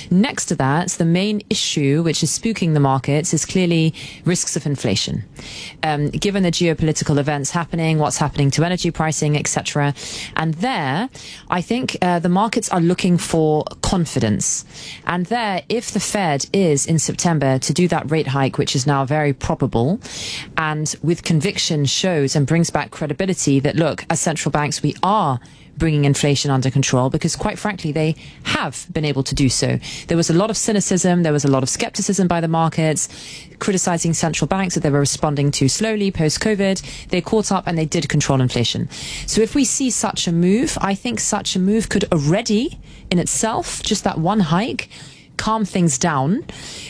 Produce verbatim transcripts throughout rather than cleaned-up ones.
Next to that, the main issue which is spooking the markets is clearly risks of inflation. Um, given the geopolitical events happening, what's happening to energy pricing, et cetera. And there, I think uh, the markets are looking for confidence. And there, if the Fed is in September to do that rate hike, which is now very probable, and with conviction shows and brings back credibility that, look, as central banks, we are bringing inflation under control, because quite frankly, they have been able to do so. There was a lot of cynicism, there was a lot of skepticism by the markets, criticizing central banks that they were responding too slowly post-COVID. They caught up and they did control inflation. So if we see such a move, I think such a move could already, in itself, just that one hike, calm things down,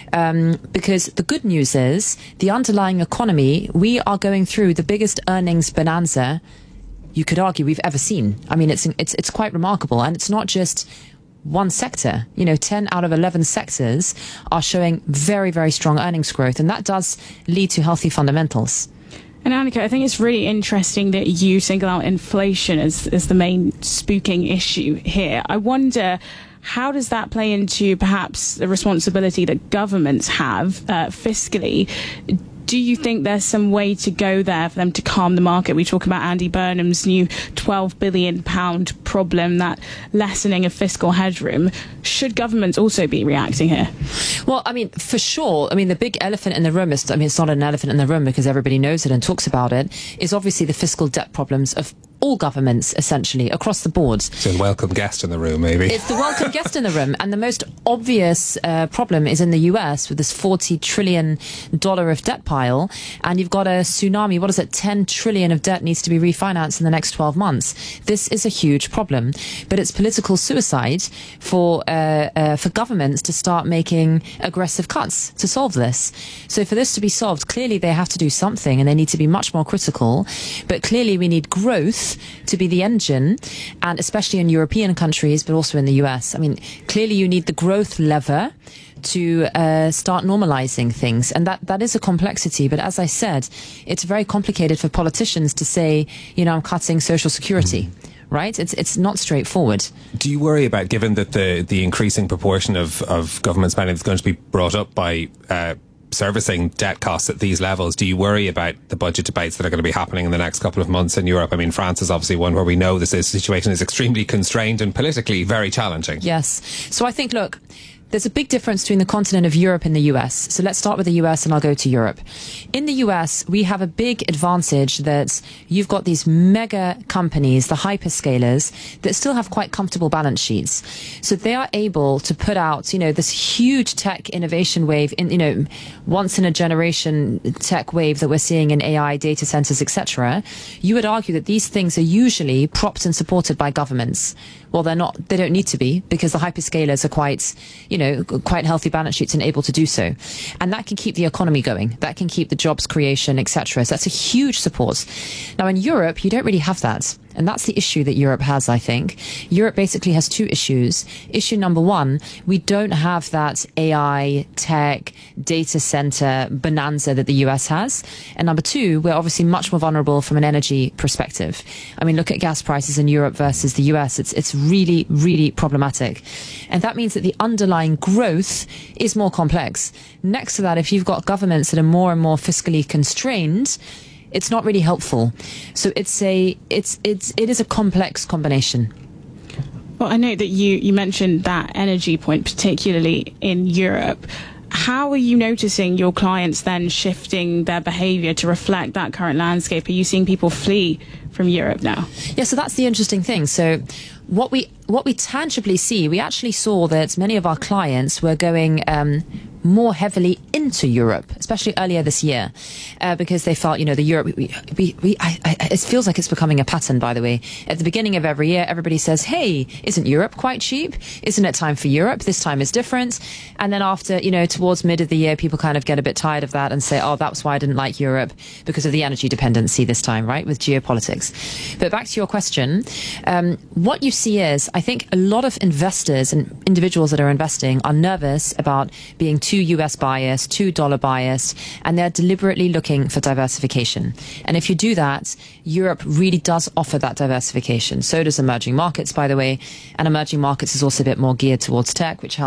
um, because the good news is the underlying economy, we are going through the biggest earnings bonanza you could argue we've ever seen. I mean, it's it's it's quite remarkable, and it's not just one sector. You know, ten out of eleven sectors are showing very, very strong earnings growth, and that does lead to healthy fundamentals. And Annika, I think it's really interesting that you single out inflation as, as the main spooking issue here. I wonder, how does that play into perhaps the responsibility that governments have uh, fiscally? Do you think there's some way to go there for them to calm the market? We talk about Andy Burnham's new twelve billion pound problem, that lessening of fiscal headroom. Should governments also be reacting here? Well, I mean, for sure. I mean, the big elephant in the room is, I mean, it's not an elephant in the room because everybody knows it and talks about it, is obviously the fiscal debt problems of all governments, essentially, across the board. So a welcome guest in the room, maybe. It's the welcome guest in the room. And the most obvious uh, problem is in the U S with this forty trillion dollars of debt pile. And you've got a tsunami. What is it? ten trillion dollars of debt needs to be refinanced in the next twelve months. This is a huge problem. But it's political suicide for uh, uh, for governments to start making aggressive cuts to solve this. So for this to be solved, clearly they have to do something, and they need to be much more critical. But clearly we need growth to be the engine, and especially in European countries, but also in the U S. I mean, clearly you need the growth lever to uh, start normalizing things. And that, that is a complexity. But as I said, it's very complicated for politicians to say, you know, I'm cutting social security. Mm. Right? It's it's not straightforward. Do you worry about, given that the, the increasing proportion of, of government spending is going to be brought up by uh, servicing debt costs at these levels, do you worry about the budget debates that are going to be happening in the next couple of months in Europe? I mean, France is obviously one where we know this is, situation is extremely constrained and politically very challenging. Yes. So I think, look, there's a big difference between the continent of Europe and the U S. So let's start with the U S and I'll go to Europe. In the U S, we have a big advantage that you've got these mega companies, the hyperscalers, that still have quite comfortable balance sheets. So they are able to put out, you know, this huge tech innovation wave, in, you know, once in a generation tech wave that we're seeing in A I, data centers, et cetera. You would argue that these things are usually propped and supported by governments. Well, they're not, they don't need to be, because the hyperscalers are quite, you know, quite healthy balance sheets and able to do so. And that can keep the economy going. That can keep the jobs creation, et cetera. So that's a huge support. Now, in Europe, you don't really have that. And that's the issue that Europe has, I think. Europe basically has two issues. Issue number one, we don't have that A I, tech, data center bonanza that the U S has. And number two, we're obviously much more vulnerable from an energy perspective. I mean, look at gas prices in Europe versus the U S. It's, it's really, really problematic. And that means that the underlying growth is more complex. Next to that, if you've got governments that are more and more fiscally constrained, it's not really helpful. So it's a it's it's it is a complex combination. Well, I know that you you mentioned that energy point, particularly in Europe. How are you noticing your clients then shifting their behaviour to reflect that current landscape? Are you seeing people flee from Europe now? Yeah, so that's the interesting thing. So what we what we tangibly see, we actually saw that many of our clients were going um, more heavily into Europe, especially earlier this year, uh, because they felt, you know, the Europe, we, we, we I, I, it feels like it's becoming a pattern, by the way. At the beginning of every year, everybody says, hey, isn't Europe quite cheap? Isn't it time for Europe? This time is different. And then after, you know, towards mid of the year, people kind of get a bit tired of that and say, oh, that's why I didn't like Europe, because of the energy dependency this time, right, with geopolitics. But back to your question, um, what you see is, I think a lot of investors and individuals that are investing are nervous about being too U S biased, too dollar biased, and they're deliberately looking for diversification. And if you do that, Europe really does offer that diversification. So does emerging markets, by the way. And emerging markets is also a bit more geared towards tech, which helps.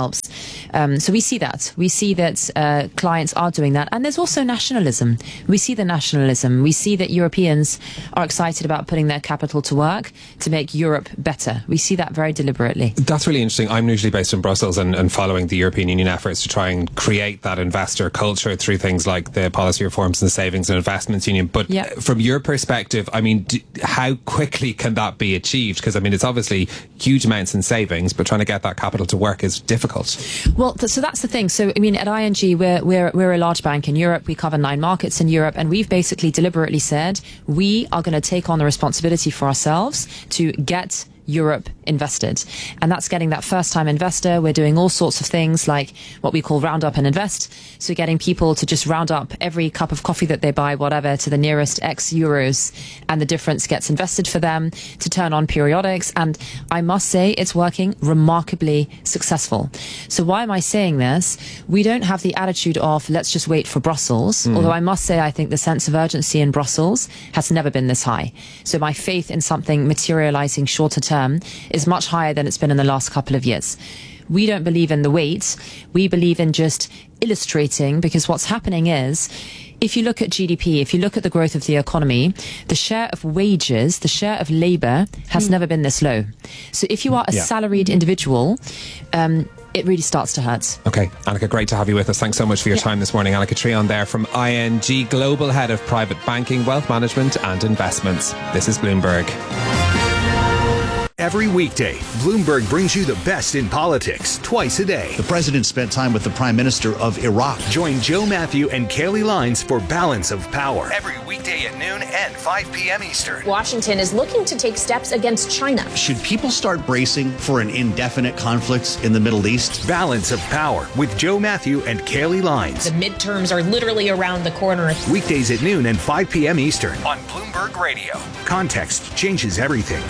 Um, so we see that. We see that uh, clients are doing that. And there's also nationalism. We see the nationalism. We see that Europeans are excited about putting their capital to work to make Europe better. We see that very deliberately. That's really interesting. I'm usually based in Brussels and, and following the European Union efforts to try and create that investor culture through things like the policy reforms and the Savings and Investments Union. But yeah. from your perspective, I mean, do, how quickly can that be achieved? Because, I mean, it's obviously huge amounts in savings, but trying to get that capital to work is difficult. Well, th- so that's the thing. So, I mean, at I N G, we're, we're, we're a large bank in Europe. We cover nine markets in Europe, and we've basically deliberately said we are going to take on the responsibility for ourselves to get Europe invested. And that's getting that first-time investor. We're doing all sorts of things like what we call round up and invest. So getting people to just round up every cup of coffee that they buy, whatever, to the nearest X euros, and the difference gets invested for them, to turn on periodics. And I must say it's working remarkably successful. So why am I saying this? We don't have the attitude of let's just wait for Brussels. Mm. Although I must say I think the sense of urgency in Brussels has never been this high. So my faith in something materializing shorter term is much higher than it's been in the last couple of years. We don't believe in the wait. We believe in just illustrating, because what's happening is, if you look at G D P, if you look at the growth of the economy, the share of wages, the share of labour has mm. never been this low. So if you are a yeah. salaried individual, um, it really starts to hurt. Okay, Annika, great to have you with us. Thanks so much for your yeah. time this morning. Annika Treon there from I N G, Global Head of Private Banking, Wealth Management and Investments. This is Bloomberg. Every weekday, Bloomberg brings you the best in politics twice a day. The president spent time with the Prime Minister of Iraq. Join Joe Matthew and Kaylee Lines for Balance of Power. Every weekday at noon and five p.m. Eastern. Washington is looking to take steps against China. Should people start bracing for an indefinite conflict in the Middle East? Balance of Power with Joe Matthew and Kaylee Lines. The midterms are literally around the corner. Weekdays at noon and five p.m. Eastern on Bloomberg Radio. Context changes everything.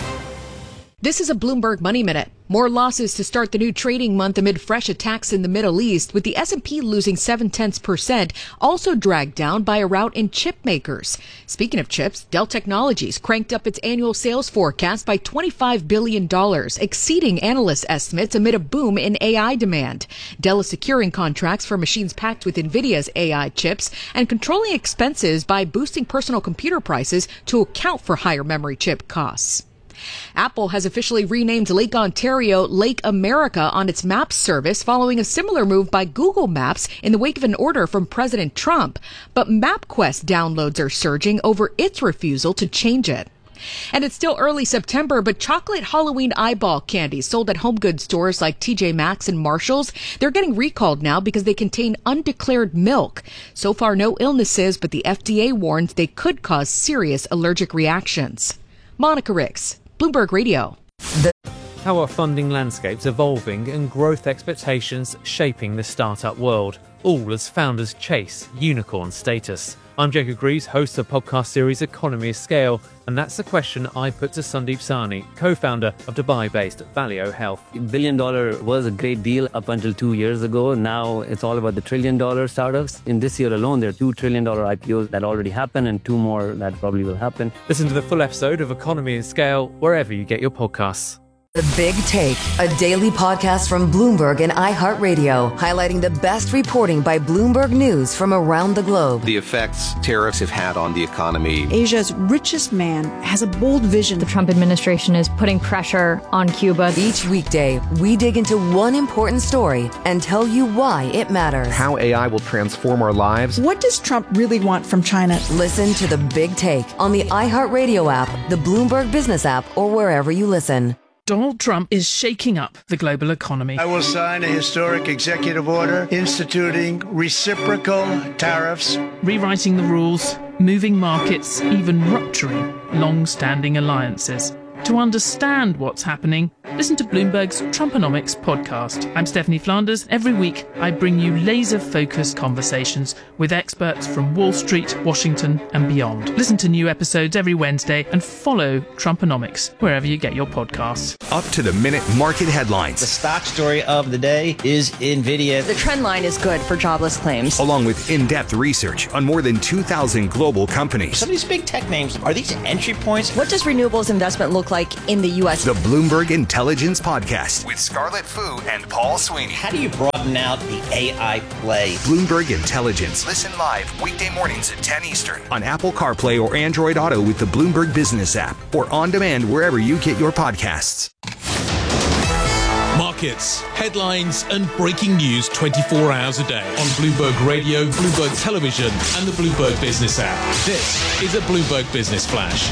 This is a Bloomberg Money Minute. More losses to start the new trading month amid fresh attacks in the Middle East, with the S and P losing seven tenths percent, also dragged down by a rout in chip makers. Speaking of chips, Dell Technologies cranked up its annual sales forecast by twenty-five billion dollars, exceeding analyst estimates amid a boom in A I demand. Dell is securing contracts for machines packed with NVIDIA's A I chips and controlling expenses by boosting personal computer prices to account for higher memory chip costs. Apple has officially renamed Lake Ontario Lake America on its Maps service following a similar move by Google Maps in the wake of an order from President Trump. But MapQuest downloads are surging over its refusal to change it. And it's still early September, but chocolate Halloween eyeball candies sold at home goods stores like T J Maxx and Marshall's, they're getting recalled now because they contain undeclared milk. So far, no illnesses, but the F D A warns they could cause serious allergic reactions. Monica Ricks, Bloomberg Radio. The- How are funding landscapes evolving and growth expectations shaping the startup world, all as founders chase unicorn status? I'm Jacob Greaves, host of the podcast series Economy of Scale, and that's the question I put to Sandeep Sahni, co-founder of Dubai-based Valeo Health. Billion dollar was a great deal up until two years ago. Now it's all about the trillion dollar startups. In this year alone, there are two trillion dollar I P Os that already happened and two more that probably will happen. Listen to the full episode of Economy of Scale wherever you get your podcasts. The Big Take, a daily podcast from Bloomberg and iHeartRadio, highlighting the best reporting by Bloomberg News from around the globe. The effects tariffs have had on the economy. Asia's richest man has a bold vision. The Trump administration is putting pressure on Cuba. Each weekday, we dig into one important story and tell you why it matters. How A I will transform our lives. What does Trump really want from China? Listen to The Big Take on the iHeartRadio app, the Bloomberg Business app, or wherever you listen. Donald Trump is shaking up the global economy. I will sign a historic executive order instituting reciprocal tariffs, rewriting the rules, moving markets, even rupturing long-standing alliances. To understand what's happening, listen to Bloomberg's Trumponomics podcast. I'm Stephanie Flanders. Every week, I bring you laser-focused conversations with experts from Wall Street, Washington, and beyond. Listen to new episodes every Wednesday and follow Trumponomics wherever you get your podcasts. Up to the minute market headlines. The stock story of the day is NVIDIA. The trend line is good for jobless claims. Along with in-depth research on more than two thousand global companies. Some of these big tech names, are these entry points? What does renewables investment look look like in the U S? The Bloomberg Intelligence Podcast with Scarlett Fu and Paul Sweeney. How do you broaden out the A I play? Bloomberg Intelligence. Listen live weekday mornings at ten Eastern on Apple CarPlay or Android Auto with the Bloomberg Business app or on demand wherever you get your podcasts. Markets, headlines and breaking news twenty-four hours a day on Bloomberg Radio, Bloomberg Television and the Bloomberg Business app. This is a Bloomberg Business Flash.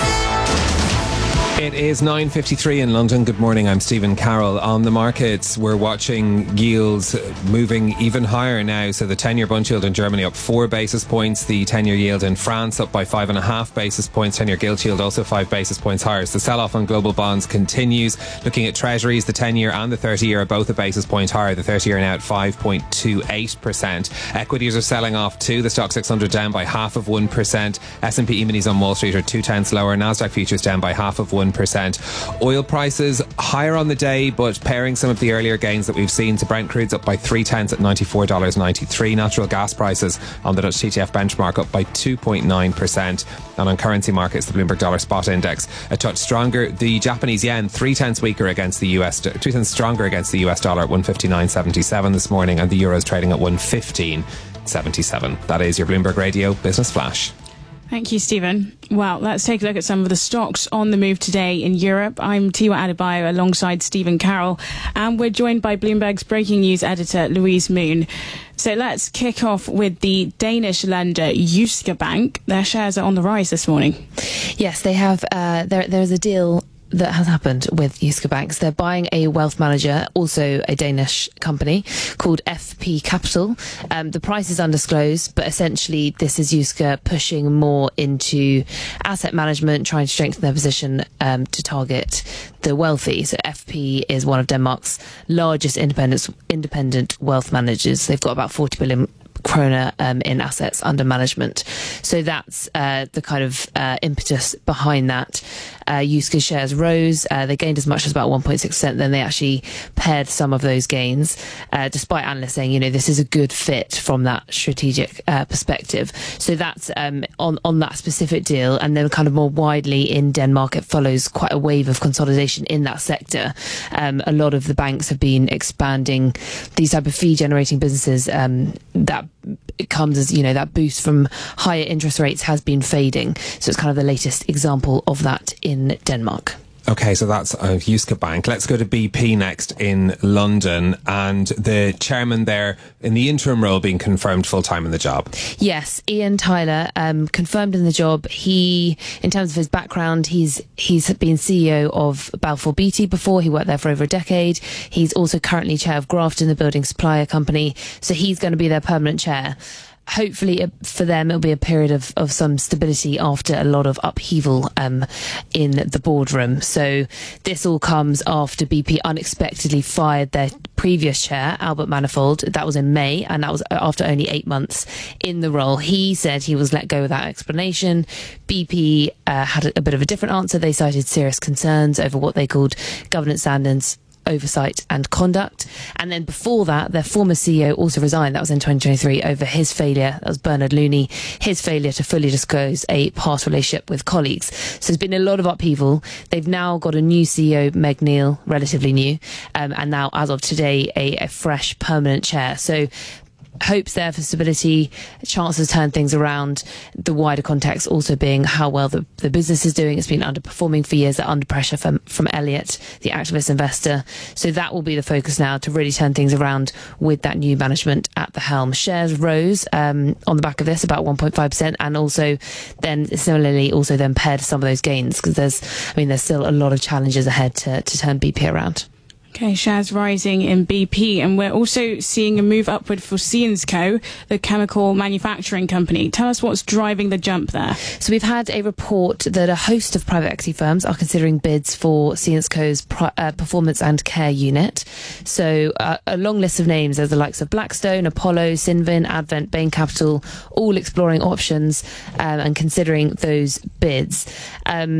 It is nine fifty-three in London. Good morning, I'm Stephen Carroll. On the markets, we're watching yields moving even higher now. So the ten-year bund yield in Germany up four basis points. The ten-year yield in France up by five and a half basis points. ten-year gilt yield also five basis points higher. So the sell-off on global bonds continues. Looking at treasuries, the ten-year and the thirty-year are both a basis point higher. The thirty-year now at five point two eight percent. Equities are selling off too. The stock six hundred down by half of one percent. S and P E-minis on Wall Street are two tenths lower. Nasdaq futures down by half of one percent. Oil prices higher on the day, but pairing some of the earlier gains that we've seen to Brent crude's up by three tenths at ninety-four dollars ninety-three. Natural gas prices on the Dutch T T F benchmark up by two point nine percent. And on currency markets, the Bloomberg Dollar Spot Index a touch stronger. The Japanese yen three tenths weaker against the U S, two tenths stronger against the U S dollar at one fifty-nine seventy-seven this morning, and the euro's trading at one fifteen seventy-seven. That is your Bloomberg Radio Business Flash. Thank you, Stephen. Well, let's take a look at some of the stocks on the move today in Europe. I'm Tiwa Adebayo alongside Stephen Carroll, and we're joined by Bloomberg's breaking news editor, Louise Moon. So let's kick off with the Danish lender Jyske Bank. Their shares are on the rise this morning. Yes, they have. Uh, there, there's a deal that has happened with Jyske Banks. They're buying a wealth manager, also a Danish company, called F P Capital. Um, the price is undisclosed, but essentially this is Jyske pushing more into asset management, trying to strengthen their position um, to target the wealthy. So F P is one of Denmark's largest independent independent wealth managers. They've got about forty billion kroner um, in assets under management. So that's uh, the kind of uh, impetus behind that. Uh, Jyske shares rose. Uh, they gained as much as about one point six percent. Then they actually paired some of those gains, uh, despite analysts saying, you know, this is a good fit from that strategic uh, perspective. So that's um, on, on that specific deal. And then kind of more widely in Denmark, it follows quite a wave of consolidation in that sector. Um, a lot of the banks have been expanding these type of fee generating businesses um, that it comes as, you know, that boost from higher interest rates has been fading. So it's kind of the latest example of that in Denmark. Okay, so that's uh, Jyske Bank. Let's go to B P next in London, and the chairman there in the interim role being confirmed full-time in the job. Yes, Ian Tyler, um, confirmed in the job. He, in terms of his background, he's he's been C E O of Balfour Beatty before. He worked there for over a decade. He's also currently chair of Grafton, the building supplier company. So he's going to be their permanent chair. Hopefully for them it'll be a period of, of some stability after a lot of upheaval um, in the boardroom. So this all comes after B P unexpectedly fired their previous chair, Albert Manifold. That was in May, and that was after only eight months in the role. He said he was let go without explanation. B P uh, had a, a bit of a different answer. They cited serious concerns over what they called governance standards, oversight and conduct. And then before that, their former C E O also resigned. That was in twenty twenty-three over his failure. That was Bernard Looney, his failure to fully disclose a past relationship with colleagues. So there's been a lot of upheaval. They've now got a new C E O, Meg Neal, relatively new, um, and now as of today, a, a fresh permanent chair. So hopes there for stability, chances to turn things around. The wider context also being how well the, the business is doing. It's been underperforming for years. They're under pressure from, from Elliott, the activist investor. So that will be the focus now, to really turn things around with that new management at the helm. Shares rose um, on the back of this about one point five percent, and also then similarly also then paired some of those gains, because there's, I mean, there's still a lot of challenges ahead to, to turn B P around. Okay, shares rising in B P, and we're also seeing a move upward for Syensqo, the chemical manufacturing company. Tell us what's driving the jump there. So we've had a report that a host of private equity firms are considering bids for Syensqo's pro- uh, performance and care unit. So uh, a long list of names. There's the likes of Blackstone, Apollo, Cinven, Advent, Bain Capital, all exploring options um, and considering those bids. Um,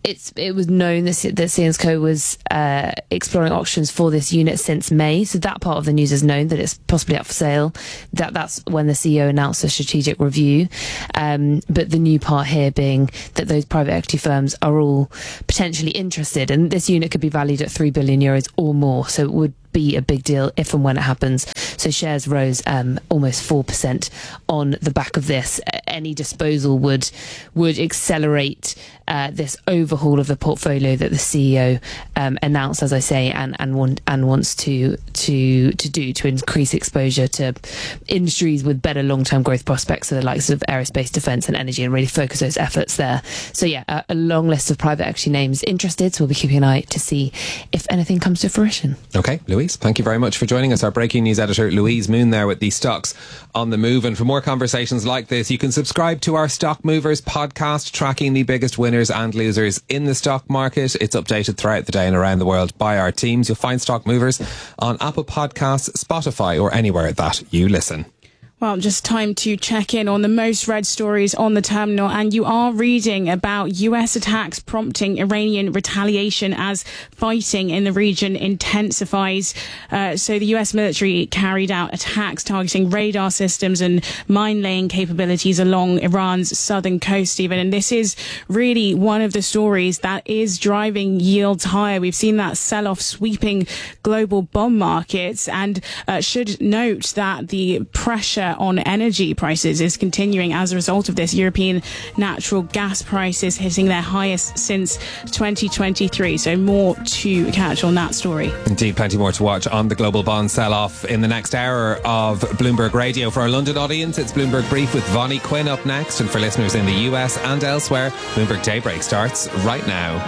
it's it was known that, that Syensqo was uh, exploring options for this unit since May, so that part of the news is known, that it's possibly up for sale. That that's when the C E O announced a strategic review. Um, but the new part here being that those private equity firms are all potentially interested, and this unit could be valued at three billion euros or more. So it would be a big deal if and when it happens. So shares rose um, almost four percent on the back of this. Any disposal would would accelerate uh, this overhaul of the portfolio that the C E O um, announced, as I say, and and want, and wants to to to do to increase exposure to industries with better long-term growth prospects, so the likes of aerospace, defence and energy, and really focus those efforts there. So yeah, a, a long list of private equity names interested, so we'll be keeping an eye to see if anything comes to fruition. Okay, Louise, thank you very much for joining us. Our breaking news editor, Louise Moon, there with the stocks on the move. And for more conversations like this, you can subscribe to our Stock Movers podcast, tracking the biggest winners and losers in the stock market. It's updated throughout the day and around the world by our teams. You'll find Stock Movers on Apple Podcasts, Spotify, or anywhere that you listen. Well, just time to check in on the most read stories on the terminal, and you are reading about U S attacks prompting Iranian retaliation as fighting in the region intensifies. Uh, so the U S military carried out attacks targeting radar systems and mine-laying capabilities along Iran's southern coast, Stephen. And this is really one of the stories that is driving yields higher. We've seen that sell-off sweeping global bond markets, and uh, should note that the pressure on energy prices is continuing as a result of this. European natural gas prices hitting their highest since twenty twenty-three. So more to catch on that story. Indeed, plenty more to watch on the global bond sell-off in the next hour of Bloomberg Radio. For our London audience, it's Bloomberg Brief with Vonnie Quinn up next. And for listeners in the U S and elsewhere, Bloomberg Daybreak starts right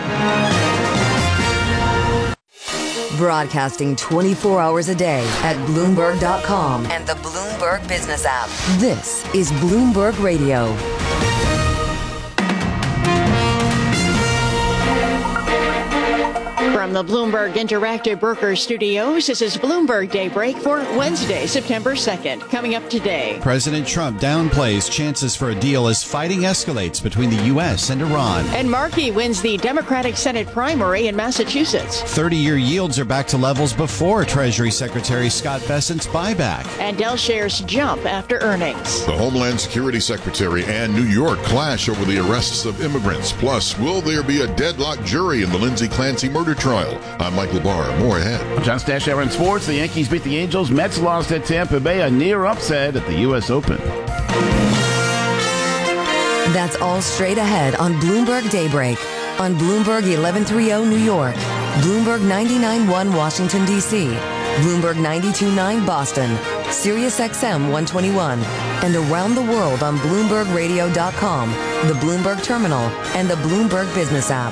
now. Broadcasting twenty-four hours a day at Bloomberg dot com and the Bloomberg Business app. This is Bloomberg Radio. From the Bloomberg Interactive Brokers Studios, this is Bloomberg Daybreak for Wednesday, September second. Coming up today, President Trump downplays chances for a deal as fighting escalates between the U S and Iran. And Markey wins the Democratic Senate primary in Massachusetts. thirty-year yields are back to levels before Treasury Secretary Scott Bessent's buyback. And Dell shares jump after earnings. The Homeland Security Secretary and New York clash over the arrests of immigrants. Plus, will there be a deadlock jury in the Lindsay Clancy murder trial? I'm Michael Barr. More ahead. John Stash in sports. The Yankees beat the Angels. Mets lost at Tampa Bay. A near upset at the U S Open. That's all straight ahead on Bloomberg Daybreak. On Bloomberg eleven thirty New York, Bloomberg ninety-nine point one Washington, D C, Bloomberg ninety-two point nine Boston, Sirius X M one twenty-one, and around the world on Bloomberg Radio dot com, the Bloomberg Terminal, and the Bloomberg Business app.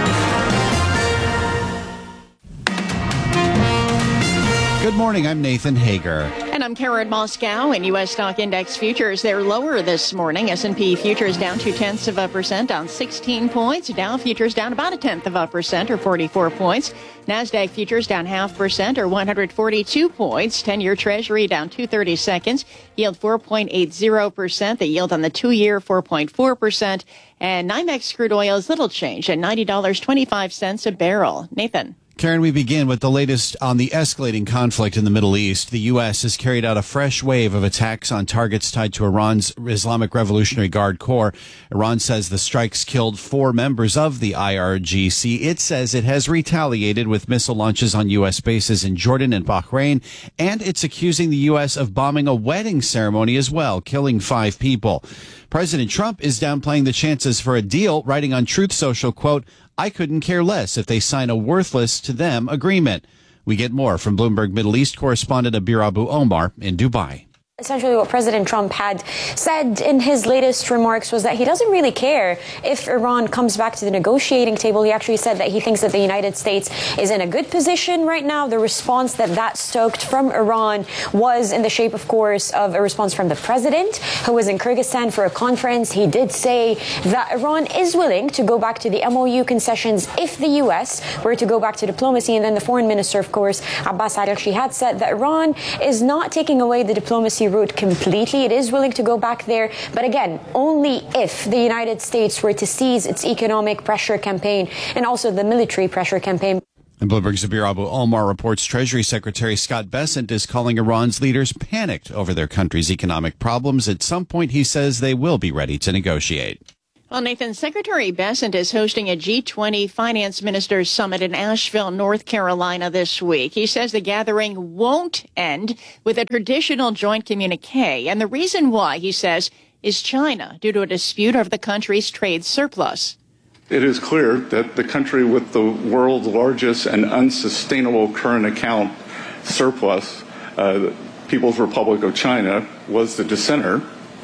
Good morning, I'm Nathan Hager. And I'm Karen Moscow. In U S stock index futures, they're lower this morning. S and P futures down two tenths of a percent, down sixteen points. Dow futures down about a tenth of a percent, or forty-four points. NASDAQ futures down half percent, or one hundred forty-two points. ten-year Treasury down two thirty-seconds, yield four point eight zero percent. The yield on the two-year, four point four percent. And NYMEX crude oil is little change at ninety dollars and twenty-five cents a barrel. Nathan. Karen, we begin with the latest on the escalating conflict in the Middle East. The U S has carried out a fresh wave of attacks on targets tied to Iran's Islamic Revolutionary Guard Corps. Iran says the strikes killed four members of the I R G C. It says it has retaliated with missile launches on U S bases in Jordan and Bahrain, and it's accusing the U S of bombing a wedding ceremony as well, killing five people. President Trump is downplaying the chances for a deal, writing on Truth Social, quote, "I couldn't care less if they sign a worthless to them agreement." We get more from Bloomberg Middle East correspondent Abir Abu Omar in Dubai. Essentially what President Trump had said in his latest remarks was that he doesn't really care if Iran comes back to the negotiating table. He actually said that he thinks that the United States is in a good position right now. The response that that stoked from Iran was in the shape, of course, of a response from the president, who was in Kyrgyzstan for a conference. He did say that Iran is willing to go back to the M O U concessions if the U S were to go back to diplomacy. And then the foreign minister, of course, Abbas Araghchi, had said that Iran is not taking away the diplomacy diplomacy route completely. It is willing to go back there, but again, only if the United States were to cease its economic pressure campaign and also the military pressure campaign. And Bloomberg's Zabir Abu Omar reports Treasury Secretary Scott Bessent is calling Iran's leaders panicked over their country's economic problems. At some point, he says they will be ready to negotiate. Well, Nathan, Secretary Bessent is hosting a G twenty Finance Ministers Summit in Asheville, North Carolina this week. He says the gathering won't end with a traditional joint communique. And the reason why, he says, is China, due to a dispute over the country's trade surplus. It is clear that the country with the world's largest and unsustainable current account surplus, uh, People's Republic of China, was the dissenter.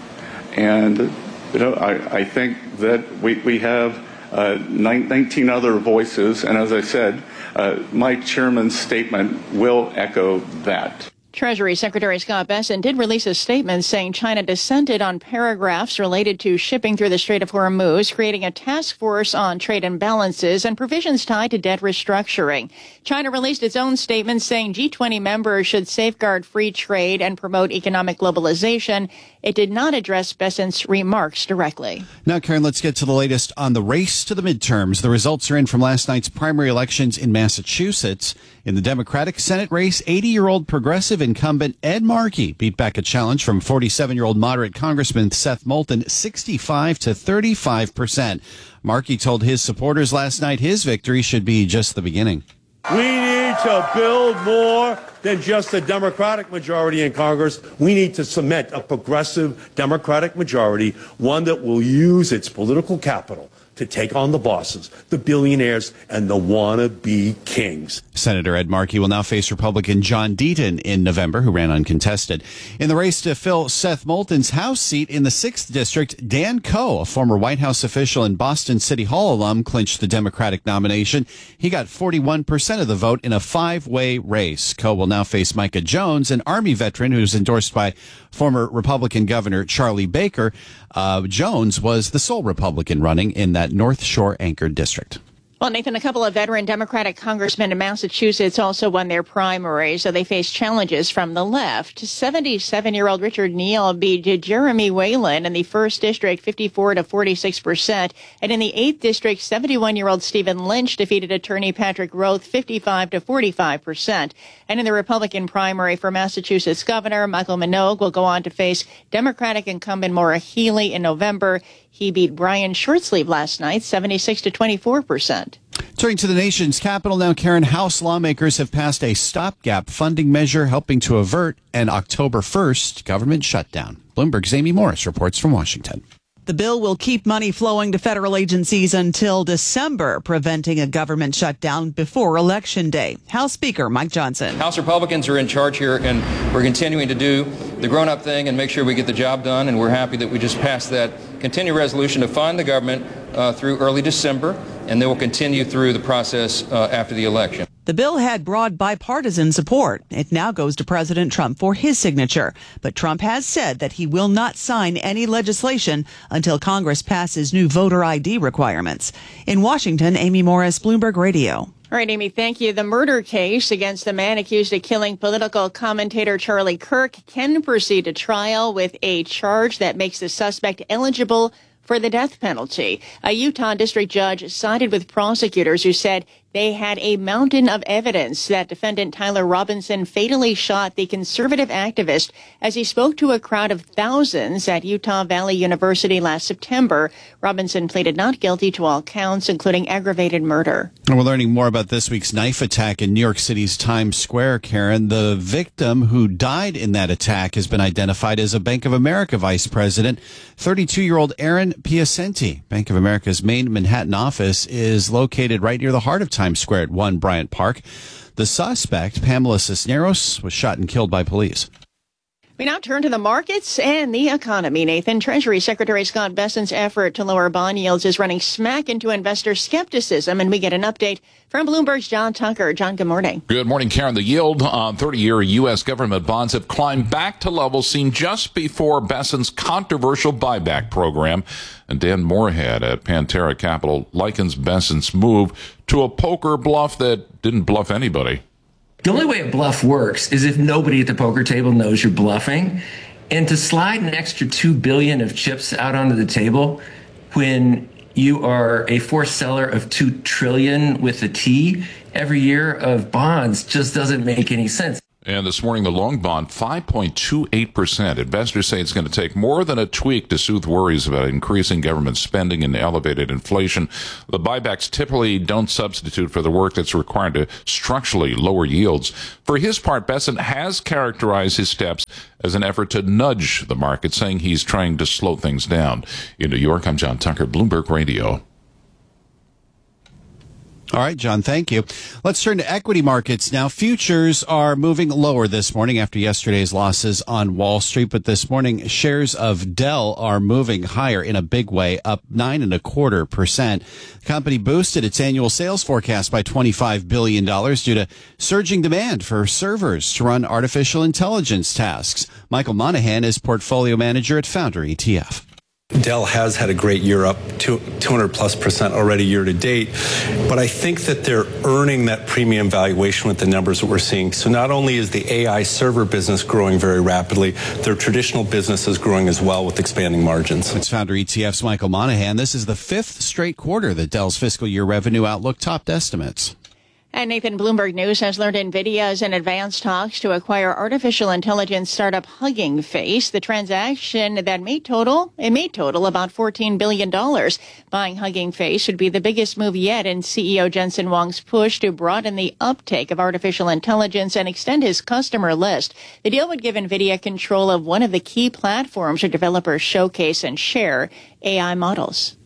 And you know, I, I think that we, we have uh, nineteen other voices, and as I said, uh, my chairman's statement will echo that. Treasury Secretary Scott Bessent did release a statement saying China dissented on paragraphs related to shipping through the Strait of Hormuz, creating a task force on trade imbalances and provisions tied to debt restructuring. China released its own statement saying G twenty members should safeguard free trade and promote economic globalization. It did not address Bessent's remarks directly. Now, Karen, let's get to the latest on the race to the midterms. The results are in from last night's primary elections in Massachusetts. In the Democratic Senate race, eighty-year-old progressive incumbent Ed Markey beat back a challenge from forty-seven-year-old moderate Congressman Seth Moulton, sixty-five to thirty-five percent. Markey told his supporters last night his victory should be just the beginning. We need to build more than just a Democratic majority in Congress. We need to cement a progressive Democratic majority, one that will use its political capital to take on the bosses, the billionaires, and the wannabe kings. Senator Ed Markey will now face Republican John Deaton in November, who ran uncontested. In the race to fill Seth Moulton's House seat in the sixth District, Dan Coe, a former White House official and Boston City Hall alum, clinched the Democratic nomination. He got forty-one percent of the vote in a five-way race. Coe will now face Micah Jones, an Army veteran who's endorsed by former Republican Governor Charlie Baker. Uh, Jones was the sole Republican running in that North Shore anchored district. Well, Nathan, a couple of veteran Democratic congressmen in Massachusetts also won their primary, so they face challenges from the left. seventy-seven-year-old Richard Neal beat Jeremy Whalen in the first district, fifty-four to forty-six percent. And in the eighth district, seventy-one-year-old Stephen Lynch defeated attorney Patrick Roth, fifty-five to forty-five percent. And in the Republican primary for Massachusetts Governor, Michael Minogue will go on to face Democratic incumbent Maura Healey in November. He beat Brian Shortsleeve last night, seventy-six to twenty-four percent. Turning to the nation's capital now, Karen, House lawmakers have passed a stopgap funding measure helping to avert an October first government shutdown. Bloomberg's Amy Morris reports from Washington. The bill will keep money flowing to federal agencies until December, preventing a government shutdown before Election Day. House Speaker Mike Johnson. House Republicans are in charge here, and we're continuing to do the grown-up thing and make sure we get the job done, and we're happy that we just passed that continued resolution to fund the government uh, through early December, and they will continue through the process uh, after the election. The bill had broad bipartisan support. It now goes to President Trump for his signature. But Trump has said that he will not sign any legislation until Congress passes new voter I D requirements. In Washington, Amy Morris, Bloomberg Radio. All right, Amy, thank you. The murder case against the man accused of killing political commentator Charlie Kirk can proceed to trial with a charge that makes the suspect eligible for the death penalty. A Utah district judge sided with prosecutors who said they had a mountain of evidence that defendant Tyler Robinson fatally shot the conservative activist as he spoke to a crowd of thousands at Utah Valley University last September. Robinson pleaded not guilty to all counts, including aggravated murder. And we're learning more about this week's knife attack in New York City's Times Square, Karen. The victim who died in that attack has been identified as a Bank of America vice president, thirty-two-year-old Aaron Piacenti. Bank of America's main Manhattan office is located right near the heart of Times Square at One Bryant Park. The suspect, Pamela Cisneros, was shot and killed by police. We now turn to the markets and the economy, Nathan. Treasury Secretary Scott Bessent's effort to lower bond yields is running smack into investor skepticism, and we get an update from Bloomberg's John Tucker. John, good morning. Good morning, Karen. The yield on thirty-year U S government bonds have climbed back to levels seen just before Bessent's controversial buyback program. And Dan Moorhead at Pantera Capital likens Bessent's move to a poker bluff that didn't bluff anybody. The only way a bluff works is if nobody at the poker table knows you're bluffing. And to slide an extra two billion dollars of chips out onto the table when you are a forced seller of two trillion dollars with a T every year of bonds just doesn't make any sense. And this morning, the long bond, five point two eight percent. Investors say it's going to take more than a tweak to soothe worries about increasing government spending and elevated inflation. The buybacks typically don't substitute for the work that's required to structurally lower yields. For his part, Bessent has characterized his steps as an effort to nudge the market, saying he's trying to slow things down. In New York, I'm John Tucker, Bloomberg Radio. All right, John, thank you. Let's turn to equity markets now. Futures are moving lower this morning after yesterday's losses on Wall Street. But this morning, shares of Dell are moving higher in a big way, up nine and a quarter percent. The company boosted its annual sales forecast by twenty-five billion dollars due to surging demand for servers to run artificial intelligence tasks. Michael Monahan is portfolio manager at Founder E T F. Dell has had a great year, up two hundred plus percent already year to date. But I think that they're earning that premium valuation with the numbers that we're seeing. So not only is the A I server business growing very rapidly, their traditional business is growing as well with expanding margins. It's Founder E T F's Michael Monahan. This is the fifth straight quarter that Dell's fiscal year revenue outlook topped estimates. And Nathan, Bloomberg News has learned NVIDIA is in advanced talks to acquire artificial intelligence startup Hugging Face. The transaction that may total, it may total about fourteen billion dollars. Buying Hugging Face should be the biggest move yet in C E O Jensen Huang's push to broaden the uptake of artificial intelligence and extend his customer list. The deal would give NVIDIA control of one of the key platforms where developers showcase and share A I models.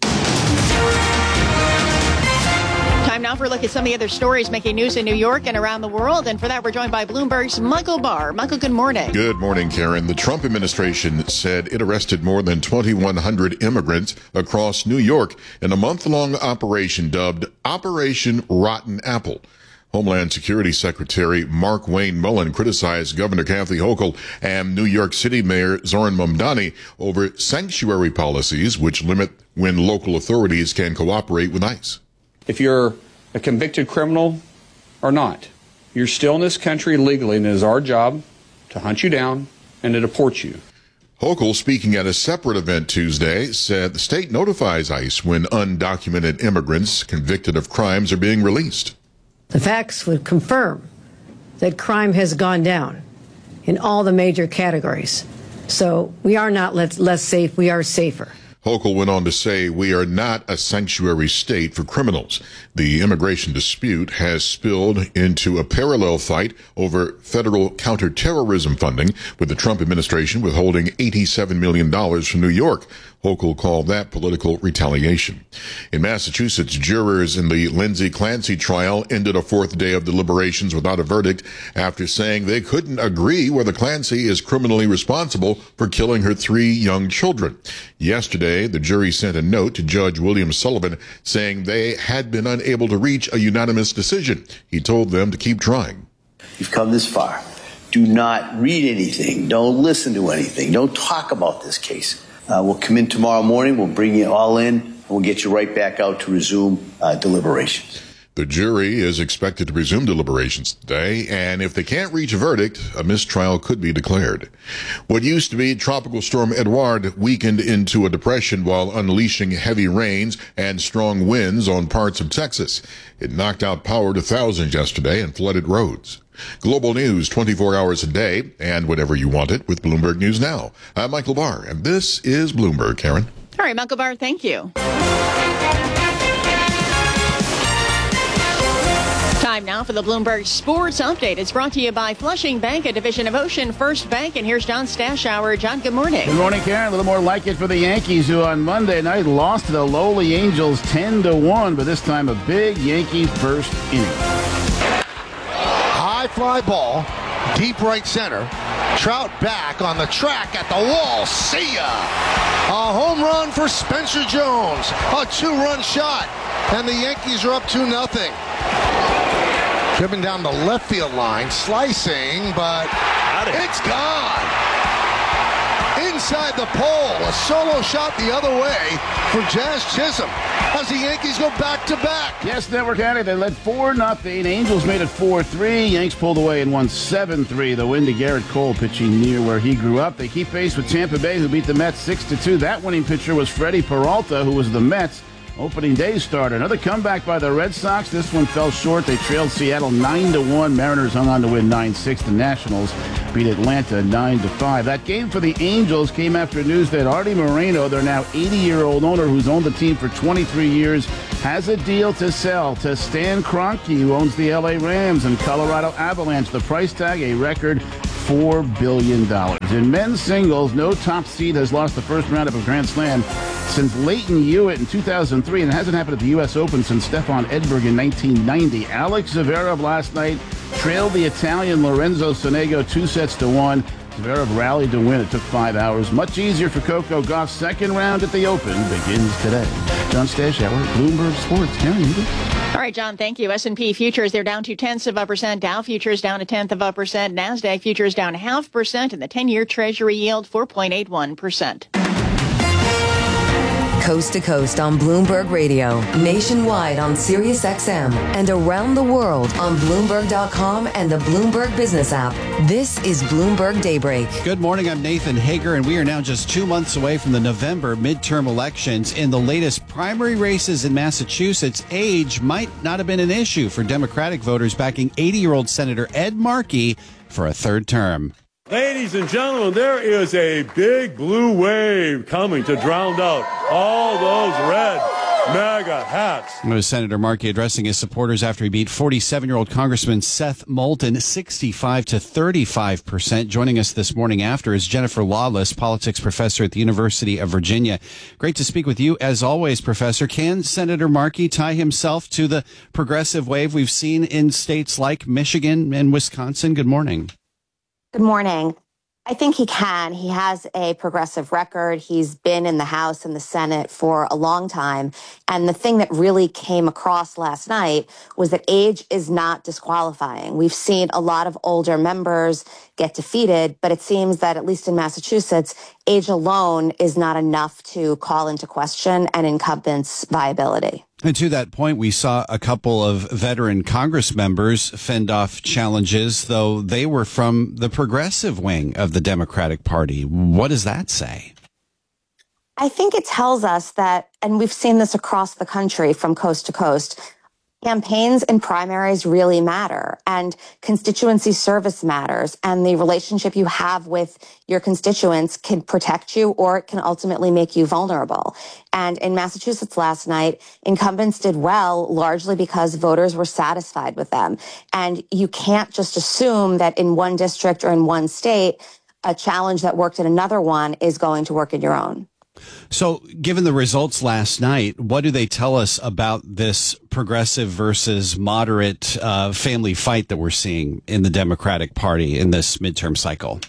Time now for a look at some of the other stories making news in New York and around the world. And for that, we're joined by Bloomberg's Michael Barr. Michael, good morning. Good morning, Karen. The Trump administration said it arrested more than twenty-one hundred immigrants across New York in a month-long operation dubbed Operation Rotten Apple. Homeland Security Secretary Mark Wayne Mullen criticized Governor Kathy Hochul and New York City Mayor Zohran Mamdani over sanctuary policies which limit when local authorities can cooperate with ICE. If you're a convicted criminal or not, you're still in this country legally, and it is our job to hunt you down and to deport you. Hochul, speaking at a separate event Tuesday, said the state notifies ICE when undocumented immigrants convicted of crimes are being released. The facts would confirm that crime has gone down in all the major categories. So we are not less, less safe, we are safer. Hochul went on to say, we are not a sanctuary state for criminals. The immigration dispute has spilled into a parallel fight over federal counterterrorism funding, with the Trump administration withholding eighty-seven million dollars from New York. Hochul called that political retaliation. In Massachusetts, jurors in the Lindsay Clancy trial ended a fourth day of deliberations without a verdict after saying they couldn't agree whether Clancy is criminally responsible for killing her three young children. Yesterday, the jury sent a note to Judge William Sullivan saying they had been unable to reach a unanimous decision. He told them to keep trying. You've come this far. Do not read anything. Don't listen to anything. Don't talk about this case. Uh, we'll come in tomorrow morning. We'll bring you all in. And we'll get you right back out to resume uh, deliberations. The jury is expected to resume deliberations today, and if they can't reach a verdict, a mistrial could be declared. What used to be Tropical Storm Edouard weakened into a depression while unleashing heavy rains and strong winds on parts of Texas. It knocked out power to thousands yesterday and flooded roads. Global news twenty-four hours a day, and whenever you want it, with Bloomberg News Now. I'm Michael Barr, and this is Bloomberg, Karen. All right, Michael Barr, thank you. Time now for the Bloomberg Sports Update. It's brought to you by Flushing Bank, a division of Ocean First Bank. And here's John Stashower. John, good morning. Good morning, Karen. A little more like it for the Yankees, who on Monday night lost to the lowly Angels ten to one, but this time a big Yankees first inning. High fly ball, deep right center. Trout back on the track at the wall. See ya! A home run for Spencer Jones. A two-run shot. And the Yankees are up two nothing. Driven down the left field line, slicing, but it's gone. inside the pole. A solo shot the other way for Jazz Chisholm as the Yankees go back to back. Yes, Network County, they led four nothing. Angels made it four three. Yanks pulled away and won seven three. The win to Garrett Cole, pitching near where he grew up. They keep pace with Tampa Bay, who beat the Mets six to two. That winning pitcher was Freddie Peralta, who was the Mets' opening day starter. Another comeback by the Red Sox. This one fell short. They trailed Seattle nine to one. Mariners hung on to win nine six. The Nationals beat Atlanta nine to five. That game for the Angels came after news that Artie Moreno, their now eighty-year-old owner who's owned the team for twenty-three years, has a deal to sell to Stan Kroenke, who owns the L A Rams and Colorado Avalanche. The price tag, a record four billion dollars. In men's singles, no top seed has lost the first round of a Grand Slam since Leighton Hewitt in two thousand three, and it hasn't happened at the U S Open since Stefan Edberg in nineteen ninety. Alex Zverev last night trailed the Italian Lorenzo Sonego two sets to one. Zverev rallied to win. It took five hours. Much easier for Coco Gauff's second round at the Open begins today. John Stashower, Bloomberg Sports. Karen, you All right, John, thank you. S and P futures, they're down two tenths of a percent. Dow futures down a tenth of a percent. NASDAQ futures down a half percent. And the ten-year Treasury yield four point eight one percent. Coast to coast on Bloomberg Radio, nationwide on Sirius X M, and around the world on Bloomberg dot com and the Bloomberg Business app. This is Bloomberg Daybreak. Good morning. I'm Nathan Hager, and we are now just two months away from the November midterm elections. In the latest primary races in Massachusetts, age might not have been an issue for Democratic voters backing eighty-year-old Senator Ed Markey for a third term. Ladies and gentlemen, there is a big blue wave coming to drown out all those red MAGA hats. It was Senator Markey addressing his supporters after he beat forty-seven-year-old Congressman Seth Moulton sixty-five to thirty-five percent. Joining us this morning after is Jennifer Lawless, politics professor at the University of Virginia. Great to speak with you as always, Professor. Can Senator Markey tie himself to the progressive wave we've seen in states like Michigan and Wisconsin? Good morning. Good morning. I think he can. He has a progressive record. He's been in the House and the Senate for a long time. And the thing that really came across last night was that age is not disqualifying. We've seen a lot of older members get defeated, but it seems that at least in Massachusetts, age alone is not enough to call into question an incumbent's viability. And to that point, we saw a couple of veteran Congress members fend off challenges, though they were from the progressive wing of the Democratic Party. What does that say? I think it tells us that, and we've seen this across the country from coast to coast, campaigns and primaries really matter, and constituency service matters, and the relationship you have with your constituents can protect you or it can ultimately make you vulnerable. And in Massachusetts last night, incumbents did well largely because voters were satisfied with them. And you can't just assume that in one district or in one state, a challenge that worked in another one is going to work in your own. So given the results last night, what do they tell us about this progressive versus moderate uh, family fight that we're seeing in the Democratic Party in this midterm cycle?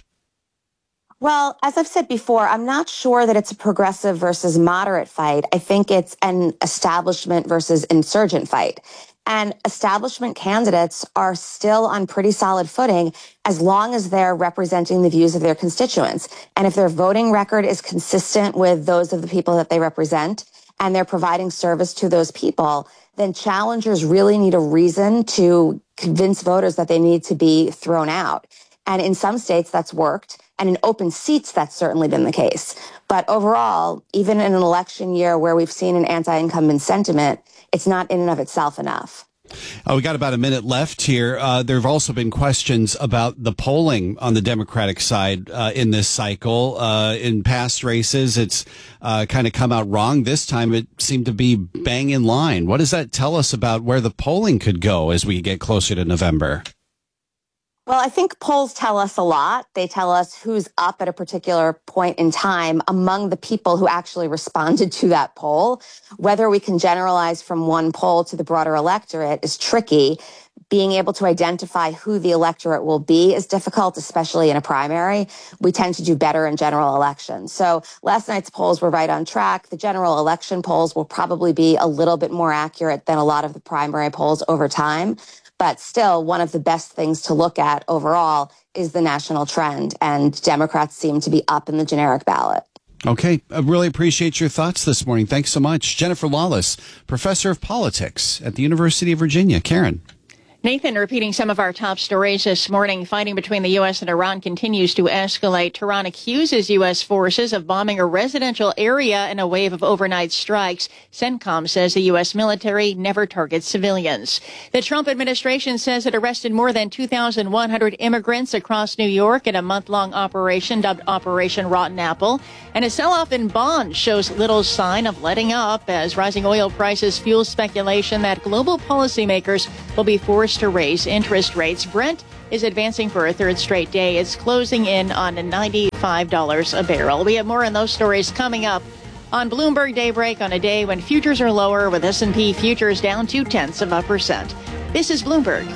Well, as I've said before, I'm not sure that it's a progressive versus moderate fight. I think it's an establishment versus insurgent fight. And establishment candidates are still on pretty solid footing as long as they're representing the views of their constituents. And if their voting record is consistent with those of the people that they represent and they're providing service to those people, then challengers really need a reason to convince voters that they need to be thrown out. And in some states, that's worked. And in open seats, that's certainly been the case. But overall, even in an election year where we've seen an anti-incumbent sentiment, it's not in and of itself enough. Oh, we got about a minute left here. Uh, there have also been questions about the polling on the Democratic side uh, in this cycle. Uh, in past races, it's uh, kind of come out wrong. This time, it seemed to be bang in line. What does that tell us about where the polling could go as we get closer to November? Well, I think polls tell us a lot. They tell us who's up at a particular point in time among the people who actually responded to that poll. Whether we can generalize from one poll to the broader electorate is tricky. Being able to identify who the electorate will be is difficult, especially in a primary. We tend to do better in general elections. So last night's polls were right on track. The general election polls will probably be a little bit more accurate than a lot of the primary polls over time. But still, one of the best things to look at overall is the national trend, and Democrats seem to be up in the generic ballot. Okay, I really appreciate your thoughts this morning. Thanks so much. Jennifer Lawless, professor of politics at the University of Virginia. Karen. Nathan, repeating some of our top stories this morning, fighting between the U S and Iran continues to escalate. Tehran accuses U S forces of bombing a residential area in a wave of overnight strikes. CENTCOM says the U S military never targets civilians. The Trump administration says it arrested more than two thousand one hundred immigrants across New York in a month-long operation dubbed Operation Rotten Apple. And a sell-off in bonds shows little sign of letting up as rising oil prices fuel speculation that global policymakers will be forced to raise interest rates. Brent is advancing for a third straight day. It's closing in on ninety-five dollars a barrel. We have more on those stories coming up on Bloomberg Daybreak on a day when futures are lower, with S and P futures down two-tenths of a percent. This is Bloomberg.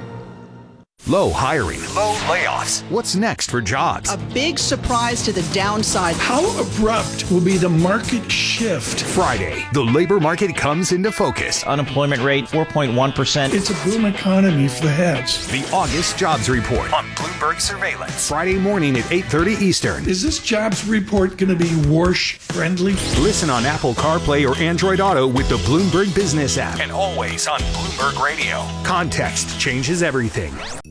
Low hiring. Low layoffs. What's next for jobs? A big surprise to the downside. How abrupt will be the market shift? Friday, the labor market comes into focus. Unemployment rate, four point one percent. It's a boom economy for the heads. The August Jobs Report on Bloomberg Surveillance. Friday morning at eight thirty Eastern. Is this jobs report going to be Warsh-friendly? Listen on Apple CarPlay or Android Auto with the Bloomberg Business app. And always on Bloomberg Radio. Context changes everything.